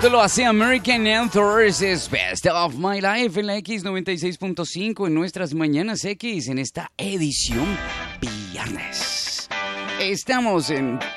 título hace American Anthers es Best of My Life en la X96.5 en nuestras Mañanas X en esta edición viernes. Estamos en